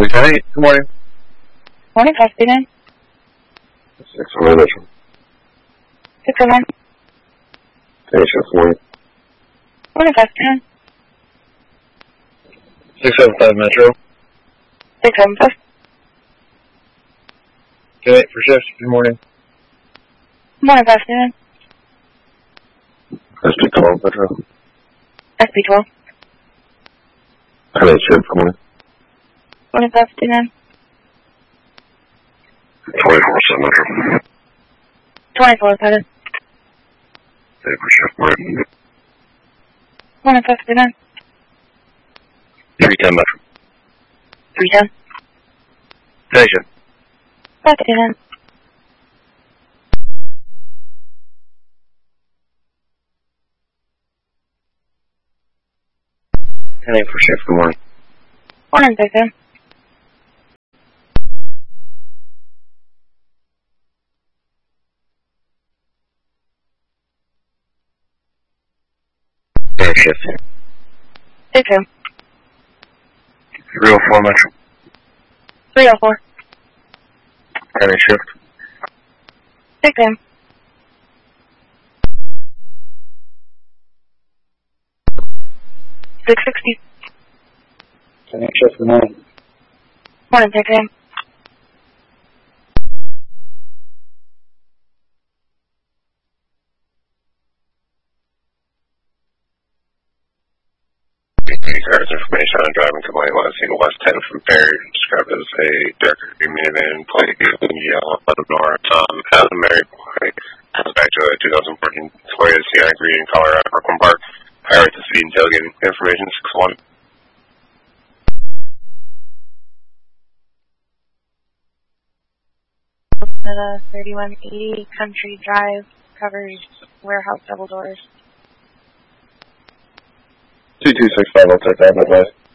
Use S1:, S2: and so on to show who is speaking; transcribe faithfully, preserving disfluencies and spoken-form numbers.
S1: two ten eight, good morning.
S2: Morning, five two nine.
S3: six oh nine Metro.
S2: six oh nine.
S3: Hey, Chef, morning.
S2: Morning, five two nine.
S1: six seven five Metro.
S2: six seven five.
S1: ten eight for shift, good morning.
S2: Morning, five two nine.
S3: S P twelve Metro.
S2: S P twelve.
S3: ten eight Chef, good morning.
S2: Morning, five two nine.
S3: twenty-four seven Metro.
S2: twenty-four seven.
S3: Hey, for Chef, morning.
S2: Morning, five two nine.
S1: three ten Metro.
S2: three ten.
S1: ten eight shift.
S2: five two nine.
S1: ten eight for shift, good morning.
S2: Morning, five two nine.
S1: ten eight shift.
S2: six two.
S1: three oh four Metro.
S2: three oh four.
S1: ten eight shift.
S2: six two. six sixty.
S1: ten eight shift, good morning.
S2: Morning, six two.
S3: Cars information on driving complaint last seen West ten from Perry, described as a darker green minivan, plate yellow, Lenore, um, has a married boy, comes back to a two thousand fourteen Toyota Sienna green in Colorado, Brooklyn Park, highway to speed and tailgating, information six one.
S2: At a thirty-one eighty Country Drive, covers warehouse double doors.
S1: two two six five, I'll take that, bye bye.